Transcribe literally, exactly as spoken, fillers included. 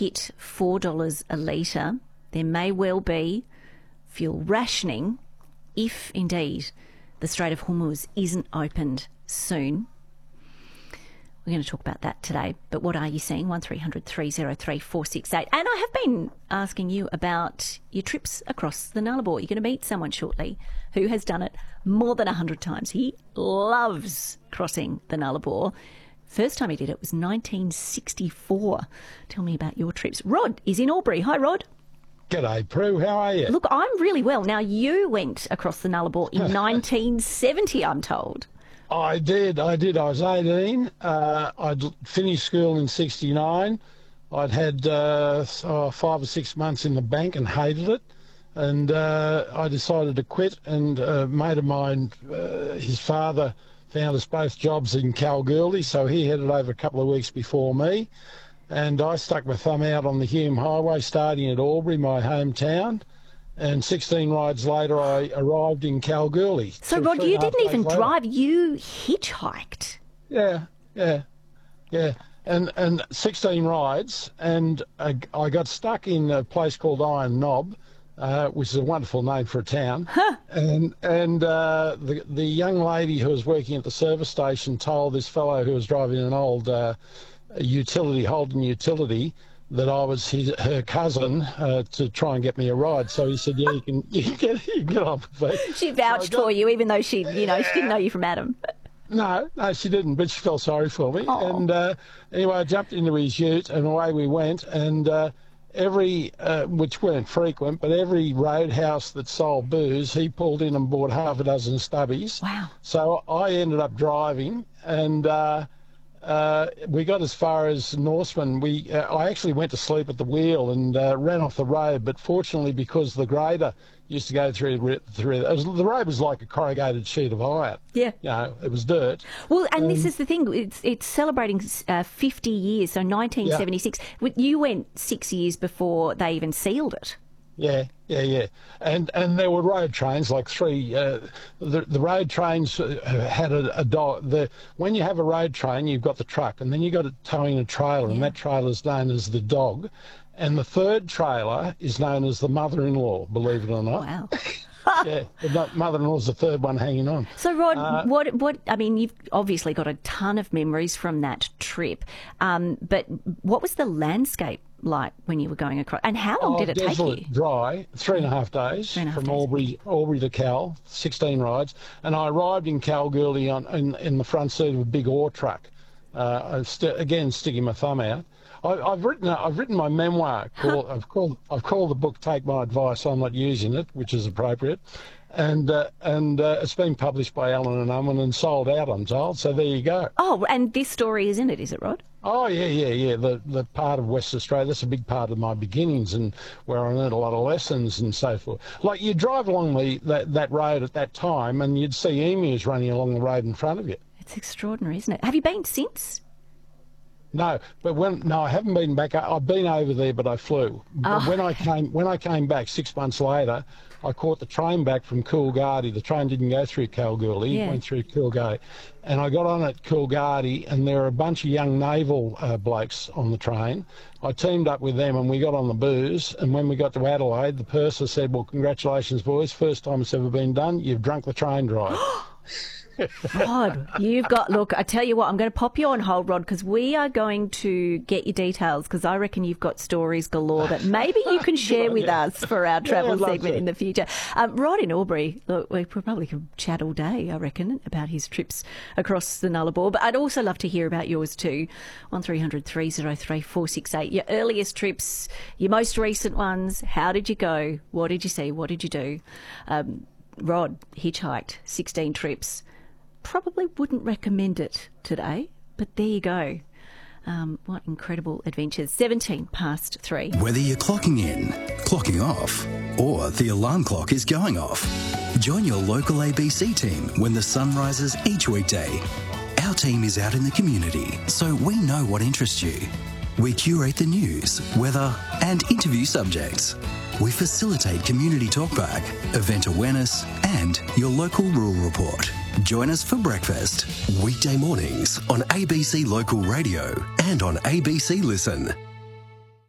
hit four dollars a litre. There may well be fuel rationing if, indeed, the Strait of Hormuz isn't opened soon. We're going to talk about that today. But what are you seeing? one three hundred three oh three four six eight. And I have been asking you about your trips across the Nullarbor. You're going to meet someone shortly who has done it more than one hundred times. He loves crossing the Nullarbor. First time he did it was nineteen sixty-four. Tell me about your trips. Rod is in Albury. Hi, Rod. G'day, Prue. How are you? Look, I'm really well. Now, you went across the Nullarbor in nineteen seventy, I'm told. I did. I did. I was eighteen. Uh, I'd finished school in sixty-nine. I'd had uh, oh, five or six months in the bank and hated it. And uh, I decided to quit. And a mate of mine, uh, his father, found us both jobs in Kalgoorlie, so he headed over a couple of weeks before me. And I stuck my thumb out on the Hume Highway, starting at Albury, my hometown. And sixteen rides later, I arrived in Kalgoorlie. So, Rod, you didn't even drive. You hitchhiked. Yeah, yeah, yeah. And and sixteen rides, and I, I got stuck in a place called Iron Knob, uh, which is a wonderful name for a town. Huh. And and uh, the the young lady who was working at the service station told this fellow who was driving an old uh, utility, Holden utility, that I was his, her cousin uh, to try and get me a ride. So he said, yeah, you can, you can, get, you can get on with me. She vouched so got, for you, even though she, you know, she didn't know you from Adam. No, no, she didn't, but she felt sorry for me. Aww. And uh, anyway, I jumped into his ute and away we went. And uh, every, uh, which weren't frequent, but every roadhouse that sold booze, he pulled in and bought half a dozen stubbies. Wow. So I ended up driving, and uh, Uh, we got as far as Norseman. We, uh, I actually went to sleep at the wheel and uh, ran off the road, but fortunately, because the grader used to go through, through it was, the road was like a corrugated sheet of iron. Yeah. You know, it was dirt. Well, and um, this is the thing, it's it's celebrating uh, fifty years, so nineteen seventy-six. Yeah. You went six years before they even sealed it. Yeah, yeah, yeah. And and there were road trains, like three. Uh, the the road trains had a, a dog. The when you have a road train, you've got the truck, and then you got it towing a trailer, yeah. And that trailer is known as the dog, and the third trailer is known as the mother-in-law. Believe it or not. Wow. Yeah, the mother-in-law's the third one hanging on. So, Rod, uh, what, what, I mean, you've obviously got a ton of memories from that trip, um, but what was the landscape like when you were going across, and how long oh, did it take you? Dry, three and a half days and a half from days. Albury, Albury to Cal, sixteen rides, and I arrived in Kalgoorlie on, in, in the front seat of a big ore truck, uh, st- again sticking my thumb out. I, I've written I've written my memoir. Called, I've called I've called the book "Take My Advice." I'm not using it, which is appropriate, and uh, and uh, it's been published by Allen and Unwin and sold out, I'm told. So there you go. Oh, and this story is in it, is it, Rod? Oh yeah, yeah, yeah. The the part of West Australia, that's a big part of my beginnings, and where I learned a lot of lessons and so forth. Like you drive along the that, that road at that time, and you'd see emus running along the road in front of you. It's extraordinary, isn't it? Have you been since? No, but when no, I haven't been back. I've been over there, but I flew. Oh. When I came, when I came back six months later, I caught the train back from Coolgardie. The train didn't go through Kalgoorlie; yeah. It went through Coolgardie, and I got on at Coolgardie, and there were a bunch of young naval uh, blokes on the train. I teamed up with them, and we got on the booze. And when we got to Adelaide, the purser said, "Well, congratulations, boys! First time it's ever been done. You've drunk the train drive." Rod, you've got, look, I tell you what, I'm going to pop you on hold, Rod, because we are going to get your details, because I reckon you've got stories galore that maybe you can share with yeah. us for our travel yeah, segment to. in the future. Um, Rod in Albury, look, we probably could chat all day, I reckon, about his trips across the Nullarbor, but I'd also love to hear about yours too. one three hundred three oh three four six eight, your earliest trips, your most recent ones, how did you go, what did you see, what did you do? Um, Rod hitchhiked sixteen trips. Probably wouldn't recommend it today, but there you go. Um, what incredible adventures. seventeen past three. Whether you're clocking in, clocking off, or the alarm clock is going off, join your local A B C team when the sun rises each weekday. Our team is out in the community, so we know what interests you. We curate the news, weather, and interview subjects. We facilitate community talkback, event awareness, and your local rural report. Join us for breakfast, weekday mornings on A B C Local Radio and on A B C Listen.